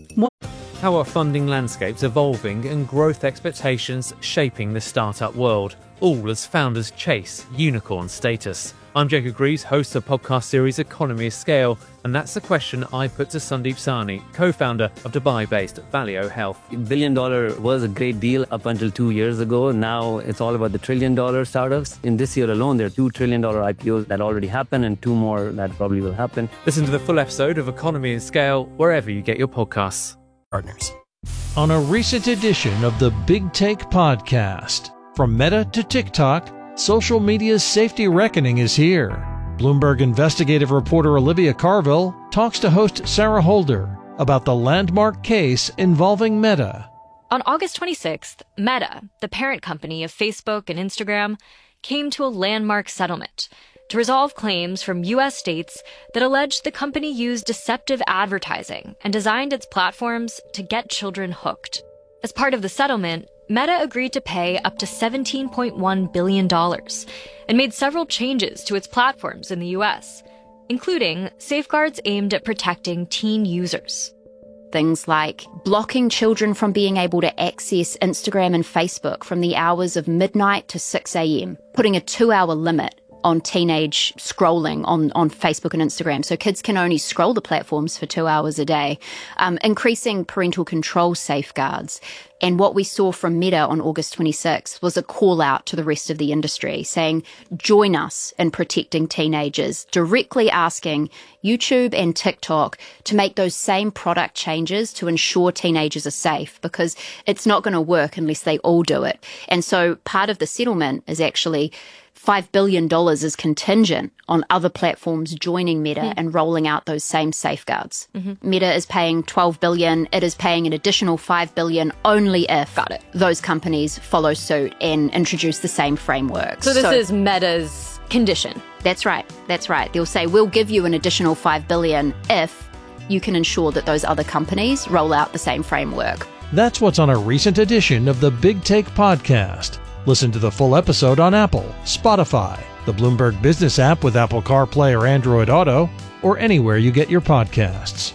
How are funding landscapes evolving and growth expectations shaping the startup world, all as founders chase unicorn status? I'm Jacob Greaves, host of the podcast series Economy of Scale, and that's the question I put to Sandeep Sahni, co-founder of Dubai-based Valeo Health. Billion dollar was a great deal up until two years ago. Now it's all about the trillion dollar startups. In this year alone, there are two trillion dollar I P Os that already happened and two more that probably will happen. Listen to the full episode of Economy of Scale wherever you get your podcasts. Partners. On a recent edition of the Big Take podcast, from Meta to TikTok, social media's safety reckoning is here. Bloomberg investigative reporter Olivia Carville talks to host Sarah Holder about the landmark case involving Meta. On August twenty-sixth, Meta, the parent company of Facebook and Instagram, came to a landmark settlement to resolve claims from U S states that alleged the company used deceptive advertising and designed its platforms to get children hooked. As part of the settlement, Meta agreed to pay up to seventeen point one billion dollars and made several changes to its platforms in the U S, including safeguards aimed at protecting teen users. Things like blocking children from being able to access Instagram and Facebook from the hours of midnight to six a.m., putting a two-hour limit on teenage scrolling on, on Facebook and Instagram. So kids can only scroll the platforms for two hours a day, um, increasing parental control safeguards. And what we saw from Meta on August twenty-sixth was a call out to the rest of the industry saying, join us in protecting teenagers, directly asking YouTube and TikTok to make those same product changes to ensure teenagers are safe, because it's not going to work unless they all do it. And so part of the settlement is actually five billion dollars is contingent on other platforms joining Meta mm. and rolling out those same safeguards. Mm-hmm. Meta is paying twelve billion dollars. It is paying an additional five billion dollars only if Got it. those companies follow suit and introduce the same framework. So this so, is Meta's condition. That's right. That's right. They'll say, we'll give you an additional five billion dollars if you can ensure that those other companies roll out the same framework. That's what's on a recent edition of the Big Take podcast. Listen to the full episode on Apple, Spotify, the Bloomberg Business app with Apple CarPlay or Android Auto, or anywhere you get your podcasts.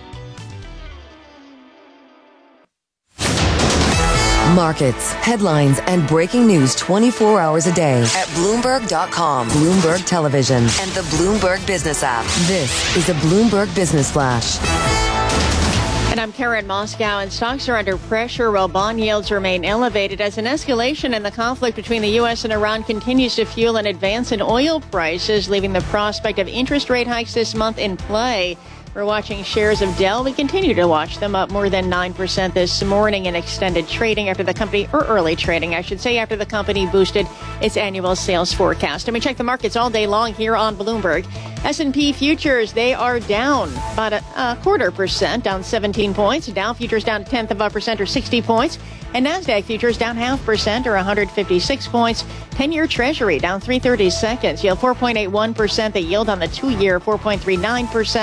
Markets, headlines, and breaking news twenty-four hours a day at Bloomberg dot com, Bloomberg Television, and the Bloomberg Business app. This is the Bloomberg Business Flash. And I'm Karen Moscow, and stocks are under pressure while bond yields remain elevated as an escalation in the conflict between the U S and Iran continues to fuel an advance in oil prices, leaving the prospect of interest rate hikes this month in play. We're watching shares of Dell. We continue to watch them up more than nine percent this morning in extended trading after the company, or early trading, I should say, after the company boosted its annual sales forecast. And we check the markets all day long here on Bloomberg. S and P futures, they are down about a, a quarter percent, down seventeen points. Dow futures down a tenth of a percent or sixty points. And NASDAQ futures down half percent or one hundred fifty-six points. ten-year Treasury down three thirty-seconds. Yield four point eight one percent. The yield on the two-year four point three nine percent.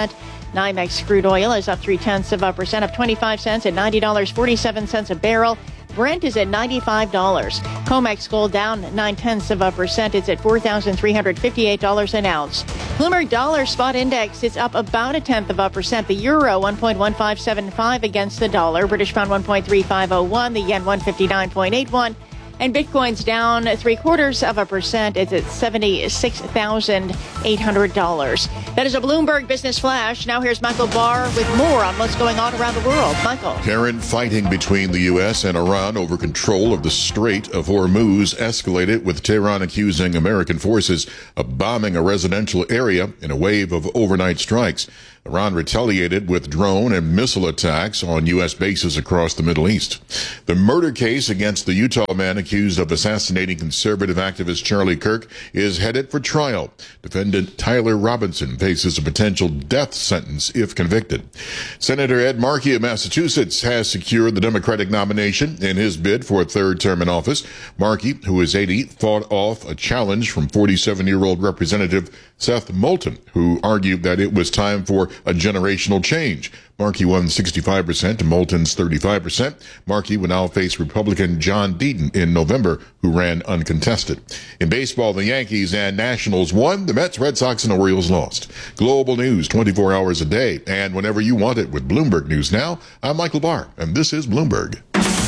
NYMEX crude oil is up three-tenths of a percent, up twenty-five cents at ninety dollars and forty-seven cents a barrel. Brent is at ninety-five dollars. COMEX gold down nine-tenths of a percent. It's at four thousand three hundred fifty-eight dollars an ounce. Bloomberg Dollar Spot Index is up about a tenth of a percent. The euro one point one five seven five against the dollar. British pound one point three five oh one. The yen one fifty-nine point eight one. And Bitcoin's down three quarters of a percent. It's at seventy-six thousand eight hundred dollars. That is a Bloomberg Business Flash. Now here's Michael Barr with more on what's going on around the world. Michael. Karen, fighting between the U S and Iran over control of the Strait of Hormuz escalated, with Tehran accusing American forces of bombing a residential area in a wave of overnight strikes. Iran retaliated with drone and missile attacks on U S bases across the Middle East. The murder case against the Utah man accused of assassinating conservative activist Charlie Kirk is headed for trial. Defendant Tyler Robinson faces a potential death sentence if convicted. Senator Ed Markey of Massachusetts has secured the Democratic nomination in his bid for a third term in office. Markey, who is eighty, fought off a challenge from forty-seven-year-old Representative Seth Moulton, who argued that it was time for a generational change. Markey won sixty-five percent to Moulton's thirty-five percent. Markey will now face Republican John Deaton in November, who ran uncontested. In baseball, the Yankees and Nationals won. The Mets, Red Sox, and Orioles lost. Global news twenty-four hours a day and whenever you want it with Bloomberg News Now. I'm Michael Barr, and this is Bloomberg.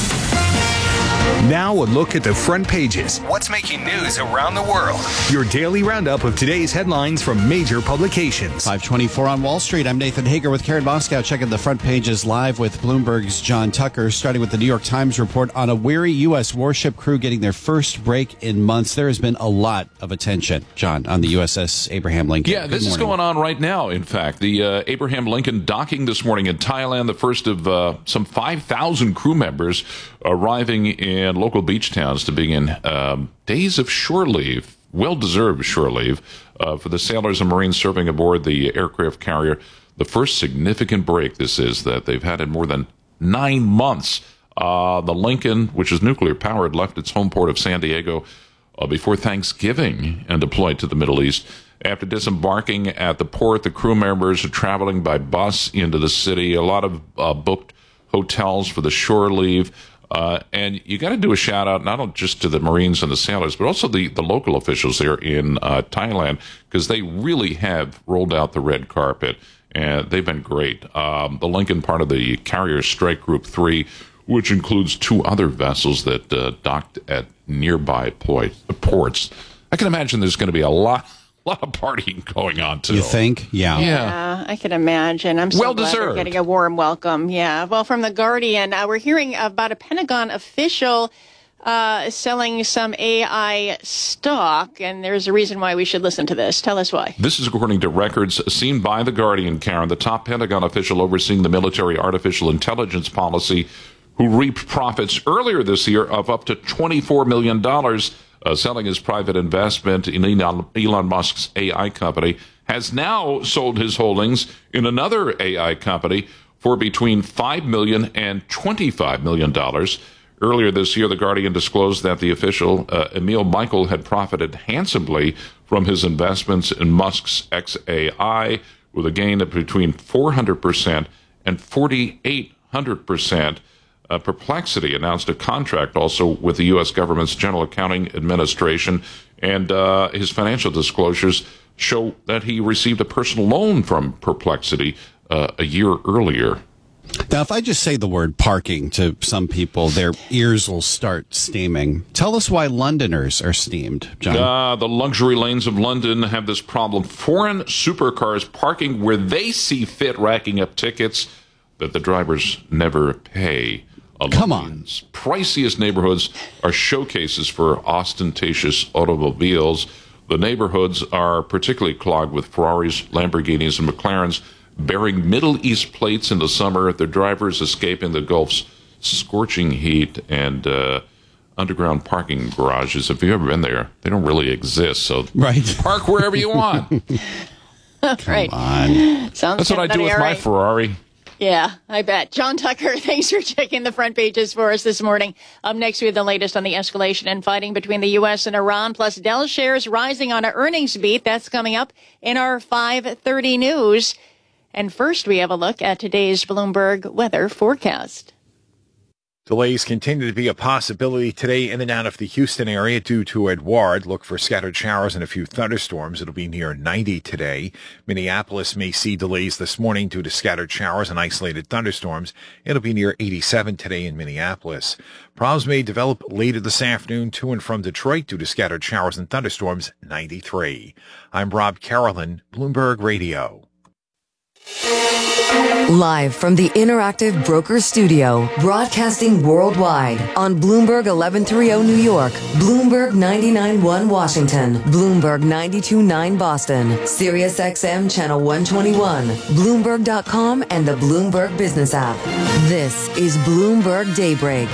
Now a look at the front pages. What's making news around the world? Your daily roundup of today's headlines from major publications. five twenty-four on Wall Street. I'm Nathan Hager with Karen Moscow. Checking the front pages live with Bloomberg's John Tucker. Starting with the New York Times report on a weary U S warship crew getting their first break in months. There has been a lot of attention, John, on the U S S Abraham Lincoln. Yeah, this is going on right now, in fact. The uh, Abraham Lincoln docking this morning in Thailand, the first of uh, some five thousand crew members arriving in local beach towns to begin um, days of shore leave, well-deserved shore leave, uh, for the sailors and Marines serving aboard the aircraft carrier. The first significant break this is that they've had in more than nine months. Uh, the Lincoln, which is nuclear-powered, left its home port of San Diego uh, before Thanksgiving and deployed to the Middle East. After disembarking at the port, the crew members are traveling by bus into the city. A lot of uh, booked hotels for the shore leave. Uh, and you got to do a shout out not just to the Marines and the sailors, but also the, the local officials there in uh, Thailand, because they really have rolled out the red carpet, and they've been great. Um, the Lincoln, part of the Carrier Strike Group three, which includes two other vessels that uh, docked at nearby ports. I can imagine there's going to be a lot. A lot of partying going on, too. You think? Yeah. Yeah, yeah I can imagine. I'm so well glad deserved. We're getting a warm welcome. Yeah. Well, from The Guardian, uh, we're hearing about a Pentagon official uh, selling some A I stock, and there's a reason why we should listen to this. Tell us why. This is according to records seen by The Guardian, Karen, the top Pentagon official overseeing the military artificial intelligence policy, who reaped profits earlier this year of up to twenty-four million dollars. Uh, selling his private investment in Elon, Elon Musk's A I company, has now sold his holdings in another A I company for between five million dollars and twenty-five million dollars. Earlier this year, The Guardian disclosed that the official, uh, Emil Michael, had profited handsomely from his investments in Musk's X A I, with a gain of between four hundred percent and forty-eight hundred percent. Uh, Perplexity announced a contract also with the U S government's General Accounting Administration, and uh, his financial disclosures show that he received a personal loan from Perplexity uh, a year earlier. Now, if I just say the word parking to some people, their ears will start steaming. Tell us why Londoners are steamed, John. Uh, the luxury lanes of London have this problem. Foreign supercars parking where they see fit, racking up tickets that the drivers never pay. Come on. Priciest neighborhoods are showcases for ostentatious automobiles. The neighborhoods are particularly clogged with Ferraris, Lamborghinis, and McLarens bearing Middle East plates in the summer, their drivers escaping the Gulf's scorching heat, and uh, underground parking garages. If you've ever been there, they don't really exist. So right. Park wherever you want. Come right. on. Sounds That's what I do with my right. Ferrari. Yeah, I bet. John Tucker, thanks for checking the front pages for us this morning. Up next, we have the latest on the escalation and fighting between the U S and Iran, plus Dell shares rising on an earnings beat. That's coming up in our five thirty news. And first, we have a look at today's Bloomberg weather forecast. Delays continue to be a possibility today in and out of the Houston area due to Edouard. Look for scattered showers and a few thunderstorms. It'll be near ninety today. Minneapolis may see delays this morning due to scattered showers and isolated thunderstorms. It'll be near eighty-seven today in Minneapolis. Problems may develop later this afternoon to and from Detroit due to scattered showers and thunderstorms, ninety-three. I'm Rob Carolyn, Bloomberg Radio. Live from the Interactive Broker Studio, broadcasting worldwide on Bloomberg eleven thirty New York, Bloomberg ninety-nine point one Washington, Bloomberg ninety-two point nine Boston, Sirius X M Channel one twenty-one, Bloomberg dot com, and the Bloomberg Business app. This is Bloomberg Daybreak.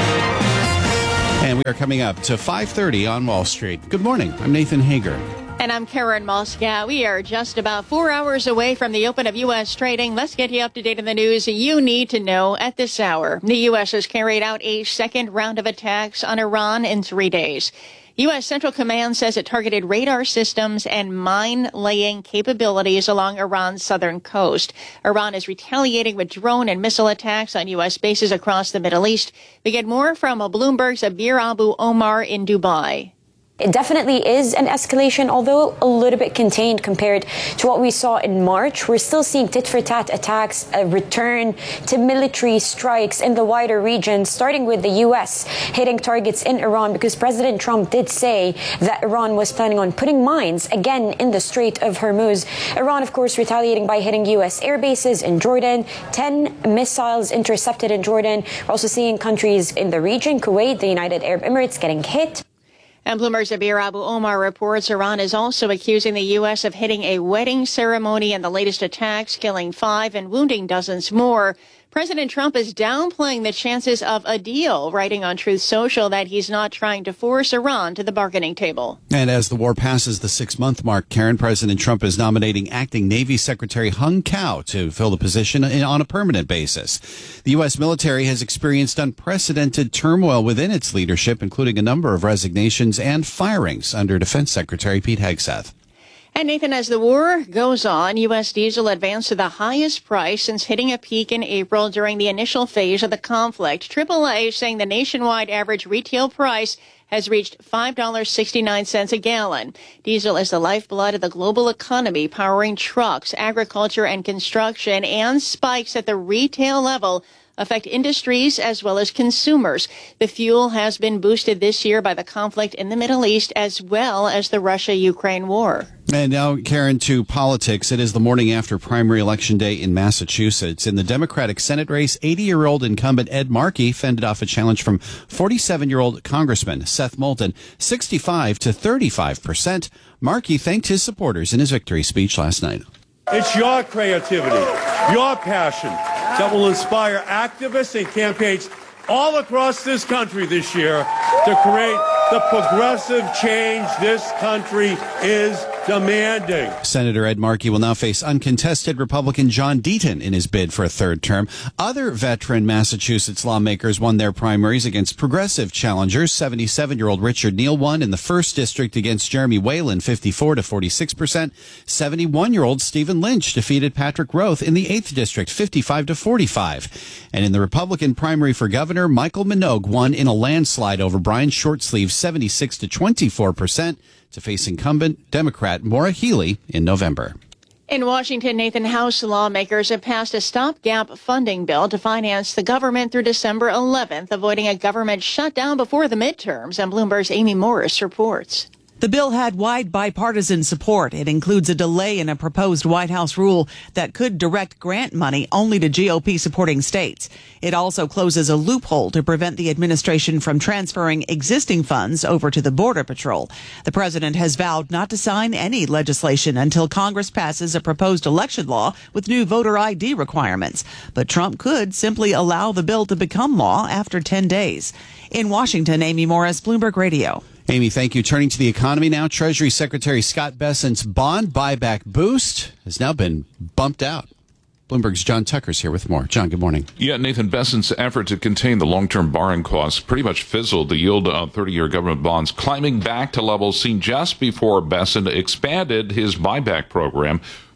And we are coming up to five thirty on Wall Street. Good morning. I'm Nathan Hager. And I'm Karen Moscow. We are just about four hours away from the open of U S trading. Let's get you up to date on the news you need to know at this hour. The U S has carried out a second round of attacks on Iran in three days. U S Central Command says it targeted radar systems and mine-laying capabilities along Iran's southern coast. Iran is retaliating with drone and missile attacks on U S bases across the Middle East. We get more from Bloomberg's Abir Abu Omar in Dubai. It definitely is an escalation, although a little bit contained compared to what we saw in March. We're still seeing tit-for-tat attacks, a return to military strikes in the wider region, starting with the U S hitting targets in Iran, because President Trump did say that Iran was planning on putting mines again in the Strait of Hormuz. Iran, of course, retaliating by hitting U S air bases in Jordan, ten missiles intercepted in Jordan. We're also seeing countries in the region, Kuwait, the United Arab Emirates, getting hit. And Bloomberg's Abir Abu Omar reports Iran is also accusing the U S of hitting a wedding ceremony in the latest attacks, killing five and wounding dozens more. President Trump is downplaying the chances of a deal, writing on Truth Social that he's not trying to force Iran to the bargaining table. And as the war passes the six-month mark, Karen, President Trump is nominating acting Navy Secretary Hung Cao to fill the position on a permanent basis. The U S military has experienced unprecedented turmoil within its leadership, including a number of resignations and firings under Defense Secretary Pete Hegseth. And Nathan, as the war goes on, U S diesel advanced to the highest price since hitting a peak in April during the initial phase of the conflict. triple A saying the nationwide average retail price has reached five dollars and sixty-nine cents a gallon. Diesel is the lifeblood of the global economy, powering trucks, agriculture, and construction, and spikes at the retail level affect industries as well as consumers. The fuel has been boosted this year by the conflict in the Middle East as well as the Russia-Ukraine war. And now, Karen, to politics. It is the morning after primary election day in Massachusetts. In the Democratic Senate race, eighty-year-old incumbent Ed Markey fended off a challenge from forty-seven-year-old Congressman Seth Moulton, sixty-five to thirty-five percent. Markey thanked his supporters in his victory speech last night. It's your creativity, your passion that will inspire activists and campaigns all across this country this year to create the progressive change this country is demanding. Senator Ed Markey will now face uncontested Republican John Deaton in his bid for a third term. Other veteran Massachusetts lawmakers won their primaries against progressive challengers. seventy-seven-year-old Richard Neal won in the first district against Jeremy Whalen, fifty-four to forty-six percent. seventy-one-year-old Stephen Lynch defeated Patrick Roth in the eighth district, fifty-five to forty-five. And in the Republican primary for governor, Michael Minogue won in a landslide over Brian Shortsleeve, seventy-six to twenty-four percent. to face incumbent Democrat Maura Healey in November. In Washington, Nathan, House lawmakers have passed a stopgap funding bill to finance the government through December eleventh, avoiding a government shutdown before the midterms. And Bloomberg's Amy Morris reports. The bill had wide bipartisan support. It includes a delay in a proposed White House rule that could direct grant money only to G O P-supporting states. It also closes a loophole to prevent the administration from transferring existing funds over to the Border Patrol. The president has vowed not to sign any legislation until Congress passes a proposed election law with new voter I D requirements. But Trump could simply allow the bill to become law after ten days. In Washington, Amy Morris, Bloomberg Radio. Amy, thank you. Turning to the economy now, Treasury Secretary Scott Bessent's bond buyback boost has now been bumped out. Bloomberg's John Tucker's here with more. John, good morning. Yeah, Nathan, Bessent's effort to contain the long-term borrowing costs pretty much fizzled. The yield on thirty-year government bonds climbing back to levels seen just before Bessent expanded his buyback program.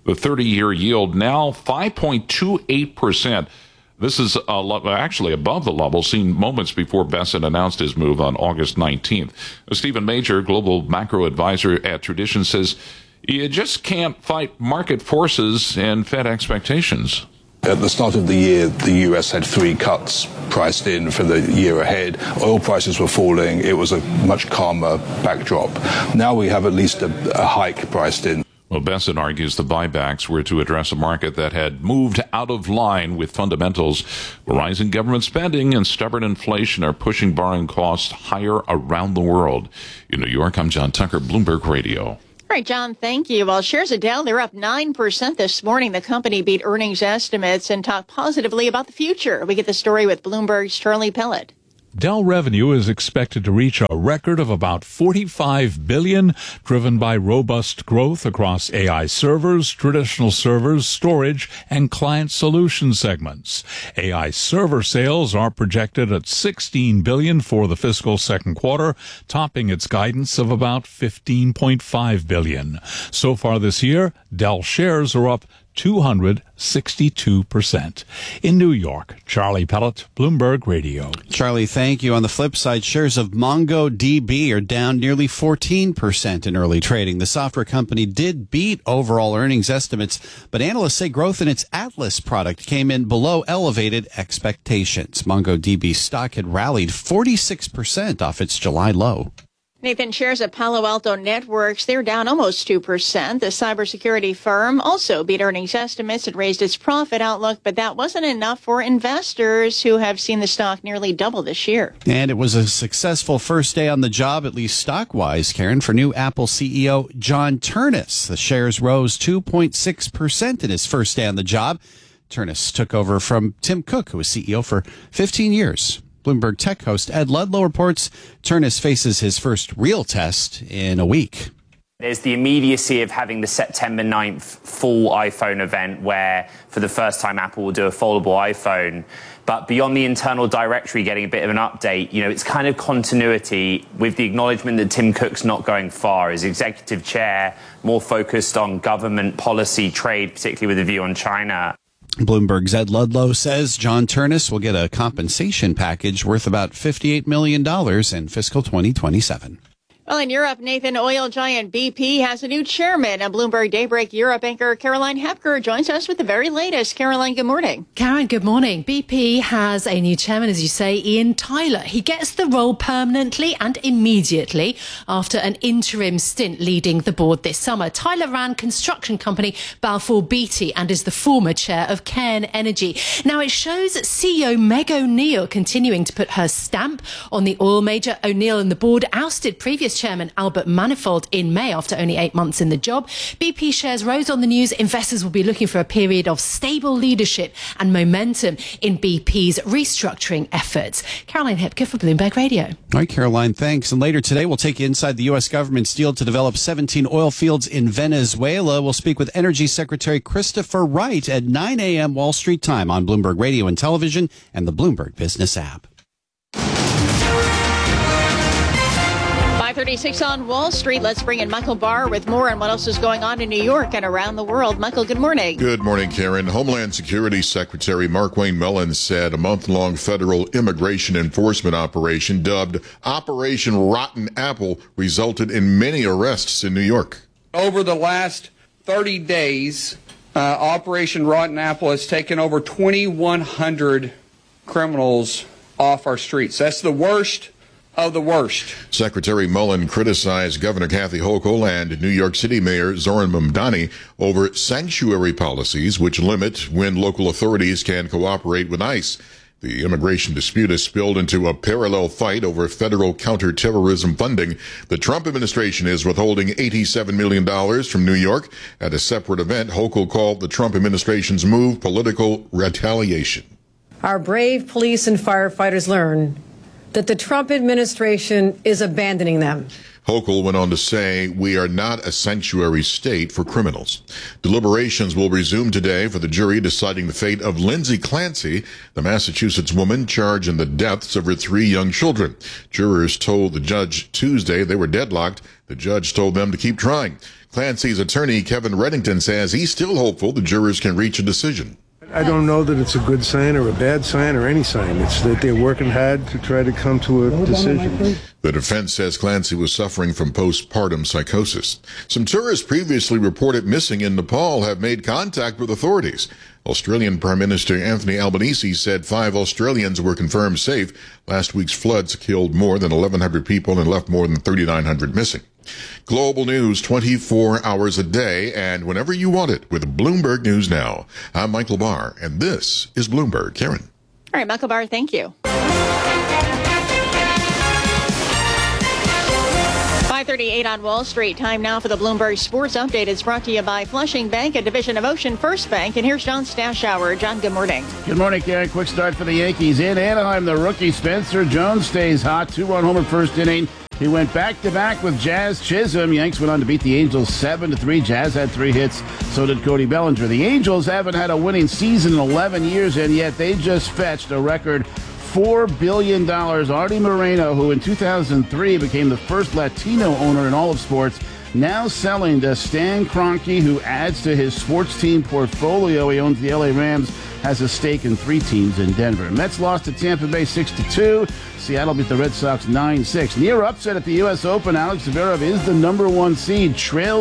The thirty-year yield now five point two eight percent. This is a lo- actually above the level seen moments before Bessent announced his move on August nineteenth. Stephen Major, global macro advisor at Tradition, says you just can't fight market forces and Fed expectations. At the start of the year, the U S had three cuts priced in for the year ahead. Oil prices were falling. It was a much calmer backdrop. Now we have at least a, a hike priced in. Well, Bessent argues the buybacks were to address a market that had moved out of line with fundamentals. Rising government spending and stubborn inflation are pushing borrowing costs higher around the world. In New York, I'm John Tucker, Bloomberg Radio. All right, John, thank you. Well, shares of Dow, they're up nine percent this morning. The company beat earnings estimates and talked positively about the future. We get the story with Bloomberg's Charlie Pellet. Dell revenue is expected to reach a record of about forty-five billion dollars, driven by robust growth across A I servers, traditional servers, storage, and client solution segments. A I server sales are projected at sixteen billion dollars for the fiscal second quarter, topping its guidance of about fifteen point five billion dollars. So far this year, Dell shares are up two hundred sixty-two percent. In New York, Charlie Pellet, Bloomberg Radio. Charlie, thank you. On the flip side, shares of MongoDB are down nearly fourteen percent in early trading. The software company did beat overall earnings estimates, but analysts say growth in its Atlas product came in below elevated expectations. MongoDB stock had rallied forty-six percent off its July low. Nathan, shares of Palo Alto Networks, they're down almost two percent. The cybersecurity firm also beat earnings estimates and raised its profit outlook, but that wasn't enough for investors who have seen the stock nearly double this year. And it was a successful first day on the job, at least stock-wise, Karen, for new Apple C E O John Ternus. The shares rose two point six percent in his first day on the job. Ternus took over from Tim Cook, who was C E O for fifteen years. Bloomberg Tech host Ed Ludlow reports Ternus faces his first real test in a week. There's the immediacy of having the September ninth full iPhone event where, for the first time, Apple will do a foldable iPhone. But beyond the internal directory getting a bit of an update, you know, it's kind of continuity with the acknowledgement that Tim Cook's not going far as executive chair, more focused on government policy, trade, particularly with a view on China. Bloomberg's Ed Ludlow says John Ternus will get a compensation package worth about fifty-eight million dollars in fiscal twenty twenty-seven. Well, in Europe, Nathan, oil giant B P has a new chairman. A Bloomberg Daybreak Europe anchor Caroline Hepker joins us with the very latest. Caroline, good morning. Karen, good morning. B P has a new chairman, as you say, Ian Tyler. He gets the role permanently and immediately after an interim stint leading the board this summer. Tyler ran construction company Balfour Beatty and is the former chair of Cairn Energy. Now, it shows C E O Meg O'Neill continuing to put her stamp on the oil major. O'Neill and the board ousted previous chairman Albert Manifold in May after only eight months in the job. B P shares rose on the news. Investors will be looking for a period of stable leadership and momentum in B P's restructuring efforts. Caroline Hepker for Bloomberg Radio. All right, Caroline, thanks. And later today, we'll take you inside the U S government's deal to develop seventeen oil fields in Venezuela. We'll speak with Energy Secretary Christopher Wright at nine a.m. Wall Street time on Bloomberg Radio and Television and the Bloomberg Business app. five thirty-six on Wall Street. Let's bring in Michael Barr with more on what else is going on in New York and around the world. Michael, good morning. Good morning, Karen. Homeland Security Secretary Markwayne Mullins said a month-long federal immigration enforcement operation dubbed Operation Rotten Apple resulted in many arrests in New York. Over the last thirty days, uh, Operation Rotten Apple has taken over twenty-one hundred criminals off our streets. That's the worst of the worst. Secretary Mullen criticized Governor Kathy Hochul and New York City Mayor Zoran Mamdani over sanctuary policies which limit when local authorities can cooperate with ICE. The immigration dispute has spilled into a parallel fight over federal counterterrorism funding. The Trump administration is withholding eighty-seven million dollars from New York. At a separate event, Hochul called the Trump administration's move political retaliation. Our brave police and firefighters learn that the Trump administration is abandoning them. Hochul went on to say, we are not a sanctuary state for criminals. Deliberations will resume today for the jury deciding the fate of Lindsay Clancy, the Massachusetts woman charged in the deaths of her three young children. Jurors told the judge Tuesday they were deadlocked. The judge told them to keep trying. Clancy's attorney, Kevin Reddington, says he's still hopeful the jurors can reach a decision. I don't know that it's a good sign or a bad sign or any sign. It's that they're working hard to try to come to a decision. The defense says Clancy was suffering from postpartum psychosis. Some tourists previously reported missing in Nepal have made contact with authorities. Australian Prime Minister Anthony Albanese said five Australians were confirmed safe. Last week's floods killed more than eleven hundred people and left more than thirty-nine hundred missing. Global news twenty-four hours a day and whenever you want it with Bloomberg News Now. I'm Michael Barr, and this is Bloomberg. Karen. All right, Michael Barr, thank you. five thirty-eight on Wall Street. Time now for the Bloomberg Sports Update. It's brought to you by Flushing Bank, a division of Ocean First Bank. And here's John Stashower. John, good morning. Good morning, Karen. Quick start for the Yankees. In Anaheim, the rookie Spencer Jones stays hot. Two-run homer first inning. He went back-to-back with Jazz Chisholm. Yanks went on to beat the Angels seven to three. Jazz had three hits. So did Cody Bellinger. The Angels haven't had a winning season in eleven years, and yet they just fetched a record four billion dollars. Artie Moreno, who in two thousand three became the first Latino owner in all of sports, now selling to Stan Kroenke, who adds to his sports team portfolio. He owns the L A Rams, has a stake in three teams in Denver. Mets lost to Tampa Bay six to two. Seattle beat the Red Sox nine six. Near upset at the U S Open, Alex Zverev is the number one seed, trails